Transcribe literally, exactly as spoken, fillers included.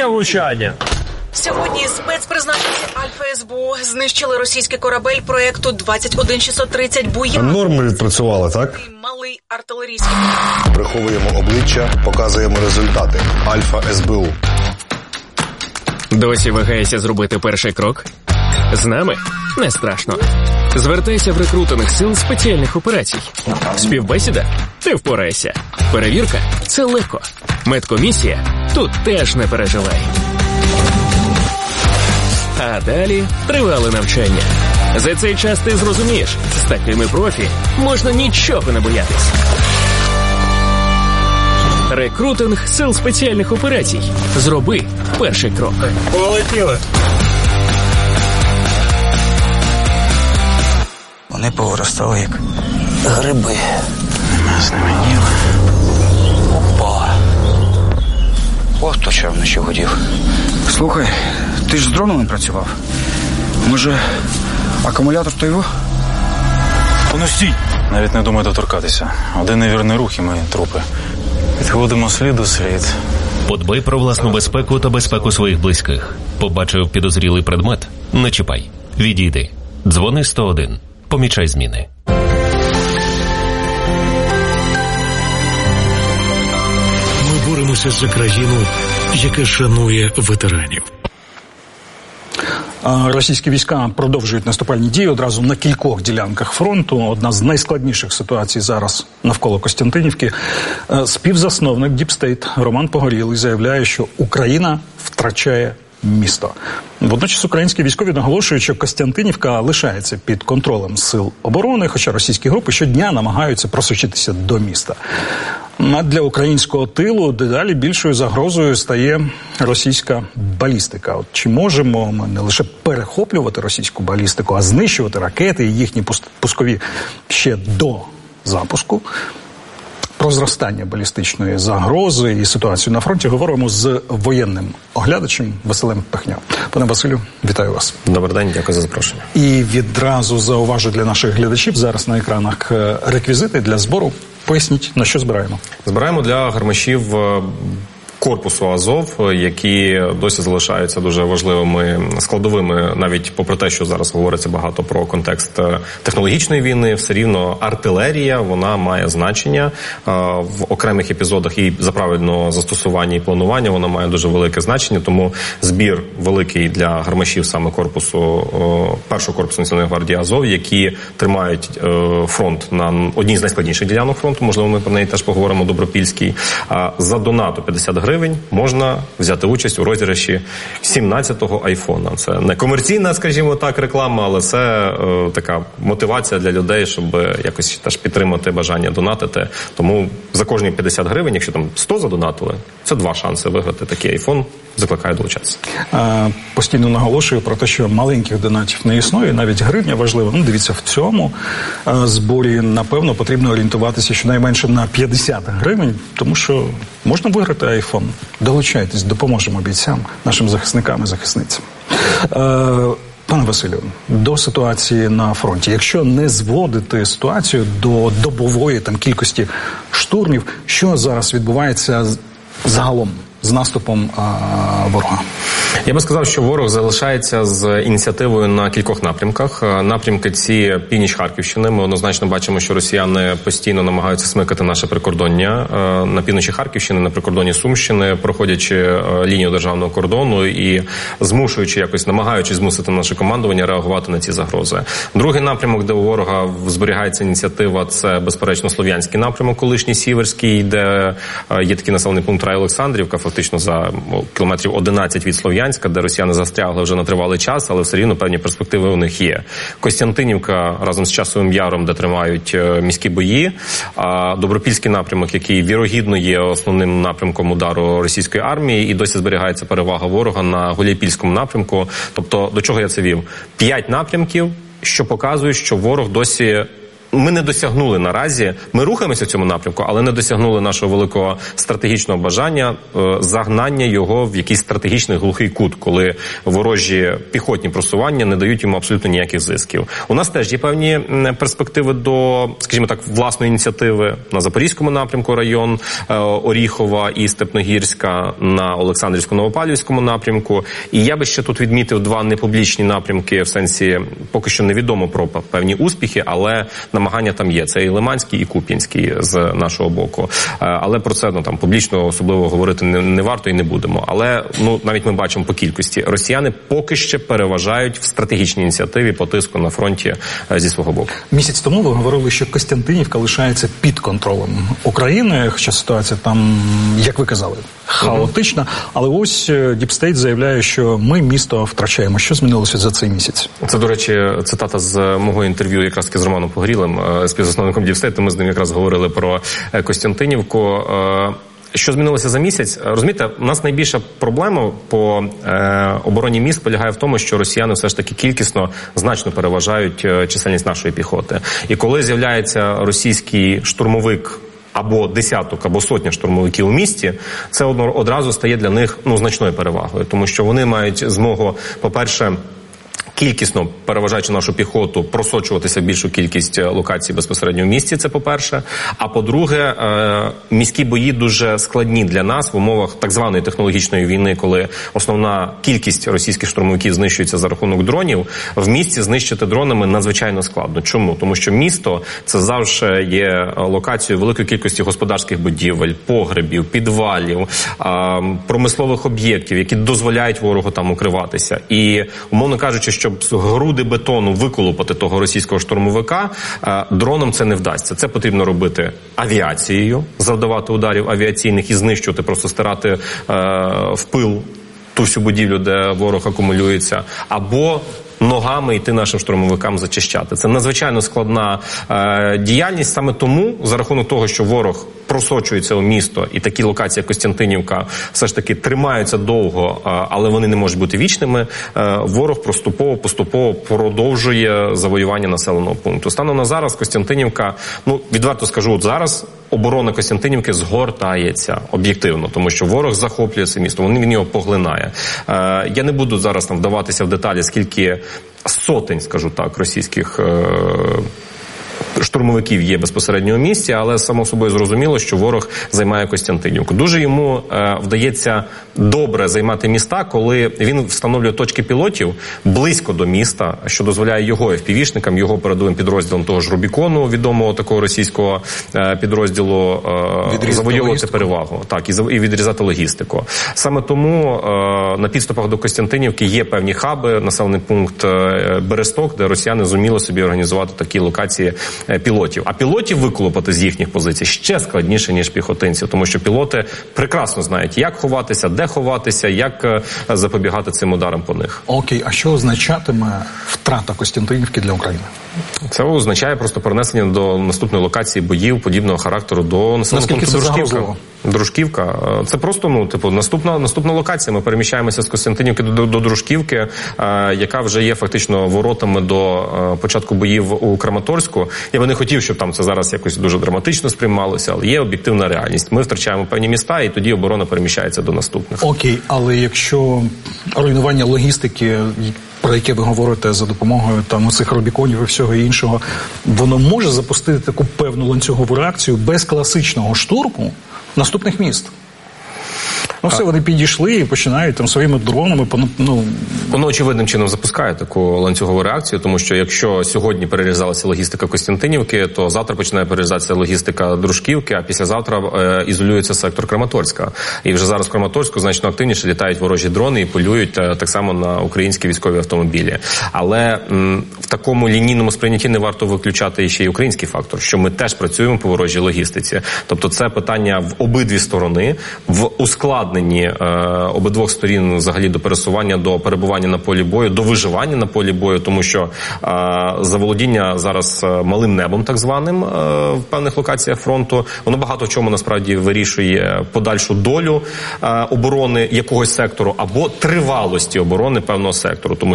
влучання. Сьогодні спецпризначенці Альфа ес бе у знищили російський корабель проєкту двадцять один шістсот тридцять «Буян». Норми відпрацювали, так? Малий артилерійський. Приховуємо обличчя, показуємо результати. Альфа ес бе у. Досі вагаєшся зробити перший крок? З нами? Не страшно. Звертайся в рекрутинг сил спеціальних операцій. Співбесіда? Ти впораєшся. Перевірка? Це легко. Медкомісія? Тут теж не переживай. А далі тривале навчання. За цей час ти зрозумієш, з такими профі можна нічого не боятись. Рекрутинг сил спеціальних операцій. Зроби перший крок. Полетіли. Вони повиростали як гриби. Нема з ними ніл. Опа. Ось то що вночі гудів. Слухай, ти ж з дронами працював. Може, акумулятор то його? Ну стій! Навіть не думай доторкатися. Один невірний рух і ми трупи. Підходимо слід у слід. Подбай про власну безпеку та безпеку своїх близьких. Побачив підозрілий предмет? Не чіпай. Відійди. Дзвони сто один. Помічай зміни. Ми боремося за країну, яка шанує ветеранів. Російські війська продовжують наступальні дії одразу на кількох ділянках фронту. Одна з найскладніших ситуацій зараз навколо Костянтинівки. Співзасновник Діпстейт Роман Погорілий заявляє, що Україна втрачає місто. Водночас українські військові наголошують, що Костянтинівка лишається під контролем сил оборони, хоча російські групи щодня намагаються просочитися до міста. А для українського тилу дедалі більшою загрозою стає російська балістика. От чи можемо ми не лише перехоплювати російську балістику, а знищувати ракети і їхні пускові ще до запуску? Про зростання балістичної загрози і ситуацію на фронті говоримо з воєнним оглядачем Василем Пихньо. Пане Василю, вітаю вас. Добрий день, дякую за запрошення. І відразу зауважу для наших глядачів, зараз на екранах реквізити для збору. Поясніть, на що збираємо? Збираємо для гармашів корпусу Азов, які досі залишаються дуже важливими складовими, навіть попри те, що зараз говориться багато про контекст технологічної війни, все рівно артилерія, вона має значення в окремих епізодах і за правильного застосування і планування, вона має дуже велике значення, тому збір великий для гармашів саме корпусу, першого корпусу Національної гвардії Азов, які тримають фронт на одній з найскладніших ділянок фронту, можливо, ми про неї теж поговоримо, Добропільський, за донату п'ятдесят гривень можна взяти участь у розіграші сімнадцятого айфона. Це не комерційна, скажімо так, реклама, але це е, така мотивація для людей, щоб якось теж підтримати бажання донатити. Тому за кожні п'ятдесят гривень, якщо там сто задонатили, це два шанси виграти такий айфон. Закликаю долучатися. А, постійно наголошую про те, що маленьких донатів не існує, навіть гривня важлива. Ну, дивіться, в цьому а, зборі, напевно, потрібно орієнтуватися щонайменше на п'ятдесят гривень, тому що можна виграти айфон. Долучайтесь, допоможемо бійцям, нашим захисникам і захисницям. А, пане Василю, до ситуації на фронті. Якщо не зводити ситуацію до добової там кількості штурмів, що зараз відбувається загалом з наступом а, ворога? Я би сказав, що ворог залишається з ініціативою на кількох напрямках. Напрямки ці північ Харківщини. Ми однозначно бачимо, що росіяни постійно намагаються смикати наше прикордоння. На півночі Харківщини, на прикордоні Сумщини, проходячи лінію державного кордону і змушуючи якось, намагаючись змусити наше командування реагувати на ці загрози. Другий напрямок, де у ворога зберігається ініціатива, це, безперечно, Слов'янський напрямок, колишній Сіверський, де є такий населений пункт Рай-Олександрівка, фактично за кілометрів одинадцять від Слов'янська, де росіяни застрягли вже на тривалий час, але все рівно певні перспективи у них є. Костянтинівка разом з Часовим Яром, де тримають міські бої, а Добропільський напрямок, який вірогідно є основним напрямком удару російської армії, і досі зберігається перевага ворога на Гуляйпільському напрямку. Тобто, до чого я це вів? П'ять напрямків, що показують, що ворог досі ми не досягнули наразі, ми рухаємося в цьому напрямку, але не досягнули нашого великого стратегічного бажання е, загнання його в якийсь стратегічний глухий кут, коли ворожі піхотні просування не дають йому абсолютно ніяких зисків. У нас теж є певні перспективи до, скажімо так, власної ініціативи на Запорізькому напрямку, район е, Оріхова і Степногірська, на Олександрівсько-Новопавлівському напрямку. І я би ще тут відмітив два непублічні напрямки, в сенсі поки що невідомо про певні успіхи, але намагання там є. Це і Лиманський, і Куп'янський з нашого боку. Але про це ну, там публічно особливо говорити не, не варто і не будемо. Але ну навіть ми бачимо по кількості. Росіяни поки ще переважають в стратегічній ініціативі по тиску на фронті зі свого боку. Місяць тому ви говорили, що Костянтинівка лишається під контролем України, хоча ситуація там, як ви казали, хаотична. Uh-huh. Але ось Діпстейт заявляє, що ми місто втрачаємо. Що змінилося за цей місяць? Це, до речі, цитата з мого інтерв'ю якраз таки з Романом Погорілим, співзасновником Діпстейту. Ми з ним якраз говорили про Костянтинівку. Що змінилося за місяць? Розумієте, у нас найбільша проблема по е, обороні міст полягає в тому, що росіяни все ж таки кількісно значно переважають чисельність нашої піхоти. І коли з'являється російський штурмовик або десяток, або сотня штурмовиків у місті, це одразу стає для них ну, значною перевагою. Тому що вони мають змогу, по-перше, кількісно, переважаючи нашу піхоту, просочуватися в більшу кількість локацій безпосередньо в місті, це по-перше. А по-друге, міські бої дуже складні для нас в умовах так званої технологічної війни, коли основна кількість російських штурмовиків знищується за рахунок дронів. В місті знищити дронами надзвичайно складно. Чому? Тому що місто – це завжди є локацією великої кількості господарських будівель, погребів, підвалів, промислових об'єктів, які дозволяють ворогу там укриватися. І, умовно кажучи, щоб груди бетону виколупати того російського штурмовика, дроном це не вдасться. Це потрібно робити авіацією, завдавати ударів авіаційних і знищувати, просто стирати е, в пил ту всю будівлю, де ворог акумулюється, або ногами йти нашим штурмовикам зачищати. Це надзвичайно складна е, діяльність. Саме тому, за рахунок того, що ворог просочується у місто, і такі локації, як Костянтинівка, все ж таки тримаються довго, е, але вони не можуть бути вічними, е, ворог поступово, поступово продовжує завоювання населеного пункту. Станом на зараз Костянтинівка, ну, відверто скажу, от зараз оборона Костянтинівки згортається об'єктивно, тому що ворог захоплює це місто, він його поглинає. Е, я не буду зараз там вдаватися в деталі, скільки сотень, скажу так, російських е- штурмовиків є безпосередньо у місті, але само собою зрозуміло, що ворог займає Костянтинівку. Дуже йому е, вдається добре займати міста, коли він встановлює точки пілотів близько до міста, що дозволяє його еф пі ві-шникам, його передовим підрозділам того ж Рубікону, відомого такого російського е, підрозділу, е, завойовувати перевагу. Так, і, і відрізати логістику. Саме тому е, на підступах до Костянтинівки є певні хаби, населений пункт е, Бересток, де росіяни зуміли собі організувати такі локації пілотів. А пілотів виколупати з їхніх позицій ще складніше, ніж піхотинців, тому що пілоти прекрасно знають, як ховатися, де ховатися, як запобігати цим ударам по них. Окей, а що означатиме втрата Костянтинівки для України? Це означає просто перенесення до наступної локації боїв подібного характеру до населеного пункту Дружківка. Дружківка. Це просто, ну, типу, наступна, наступна локація. Ми переміщаємося з Костянтинівки до, до Дружківки, е, яка вже є фактично воротами до е, початку боїв у Краматорську. Я би не хотів, щоб там це зараз якось дуже драматично сприймалося, але є об'єктивна реальність. Ми втрачаємо певні міста, і тоді оборона переміщається до наступних. Окей, але якщо руйнування логістики, про яке ви говорите за допомогою там оцих Рубіконів і всього іншого, воно може запустити таку певну ланцюгову реакцію без класичного штурму наступних міст? Ну все, вони підійшли і починають там своїми дронами, ну... Воно очевидним чином запускає таку ланцюгову реакцію, тому що якщо сьогодні перерізалася логістика Костянтинівки, то завтра починає перерізатися логістика Дружківки, а післязавтра е, ізолюється сектор Краматорська. І вже зараз в Краматорську значно активніше літають ворожі дрони і полюють е, так само на українські військові автомобілі. Але м, в такому лінійному сприйнятті не варто виключати ще й український фактор, що ми теж працюємо по ворожій логістиці. Тобто це питання в обидві сторони, в ускладненні е, обидвох сторін взагалі до пересування, до перебування на полі бою, до виживання на полі бою, тому що е, заволодіння зараз малим небом, так званим, е, в певних локаціях фронту, воно багато в чому насправді вирішує подальшу долю е, оборони якогось сектору або тривалості оборони певного сектору. Тому